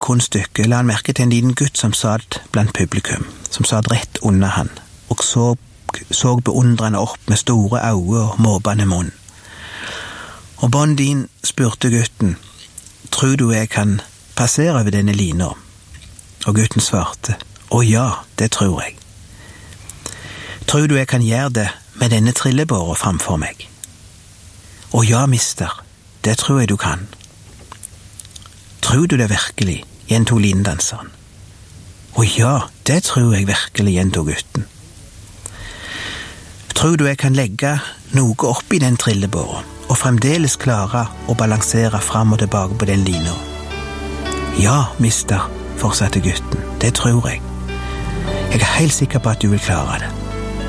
kunststykke la han merke til en liten gutt som satt blant publikum, som satt rett under han, og så beundrende opp med store øyne og måpende munn. Og Bondin spurte gutten, «Tror du jeg kan passere over denne lina?» Og gutten svarte, «Å ja, det tror jeg.» «Tror du jeg kan gjøre det med denne trillebåra framfor meg?» «Å ja, mister, det tror jeg du kan.» «Tror du det virkelig?» gjentog lindanseren. «Å ja, det tror jeg virkelig», gjentog gutten. «Tror du jeg kan legge noe oppi den trillebåra, og fremdeles klare å balansere fram og tilbake på den lina?» «Ja, mister», fortsatte gutten, «det tror jeg. Jeg er helt sikker på at du vil klare det.»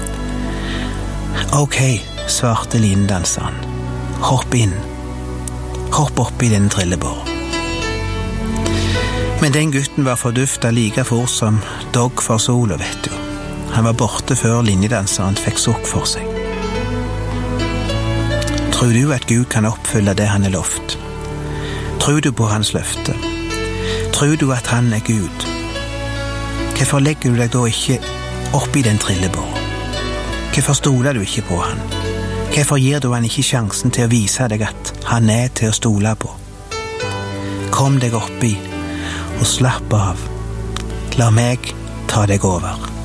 «Ok», svarte lindanseren. «Hopp inn. Hopp oppi den trillebåra.» Men den gutten var forduftet like fort som dogg for sola, vet du. Han var borte før linjedanseren fikk sukk for seg. Tror du at Gud kan oppfylle det han er lovt? Tror du på hans løfte? Tror du at han er Gud? Hvorfor legger du deg da ikke oppi den trillebåra? Hvorfor stoler du ikke på han? Hvorfor gir du han ikke sjansen til å vise deg at han er til å stole på? Kom deg oppi og slapp av. La meg ta deg over.